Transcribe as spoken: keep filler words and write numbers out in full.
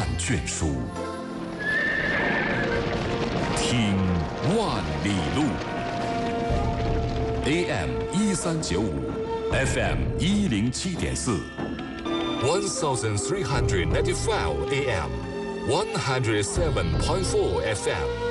万卷书，听万里路。A M 一三九五 ，F M 一零七点四 ，One thousand three hundred ninety five A M，One hundred seven point four F M。